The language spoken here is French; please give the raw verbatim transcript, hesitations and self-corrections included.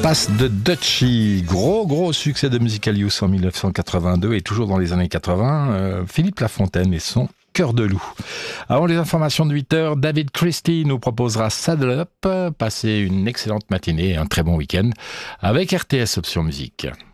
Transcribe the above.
Passe de Dutchy, gros gros succès de Musical Youth en mille neuf cent quatre-vingt-deux et toujours dans les années quatre-vingts, euh, Philippe Lafontaine et son Cœur de loup. Avant les informations de huit heures, David Christie nous proposera Saddle Up. Passez une excellente matinée et un très bon week-end avec R T S Option Musique.